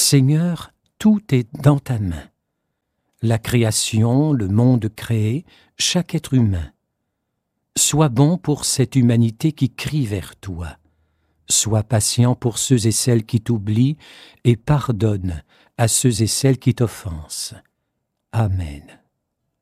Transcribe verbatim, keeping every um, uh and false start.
Seigneur, tout est dans ta main. La création, le monde créé, chaque être humain. Sois bon pour cette humanité qui crie vers toi. Sois patient pour ceux et celles qui t'oublient et pardonne à ceux et celles qui t'offensent. Amen.